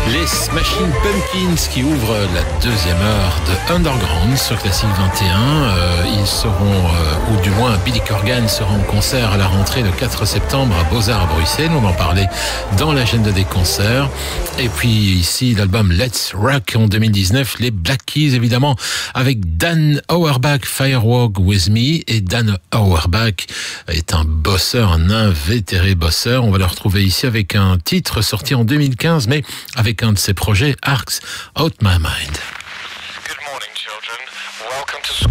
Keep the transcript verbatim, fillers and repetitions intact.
Les Smashing Pumpkins qui ouvrent la deuxième heure de Underground sur Classique vingt et un. Euh, ils seront, euh, ou du moins Billy Corgan sera en concert à la rentrée le quatre septembre à Beaux-Arts à Bruxelles. On en parlait dans l'agenda des concerts. Et puis ici l'album Let's Rock en deux mille dix-neuf. Les Black Keys évidemment avec Dan Auerbach, Firewalk With Me. Et Dan Auerbach est un bosseur, un invétéré bosseur. On va le retrouver ici avec un titre sorti en deux mille quinze, mais avec un de ses projets, Arcs Out My Mind. Good morning, children. Welcome to school.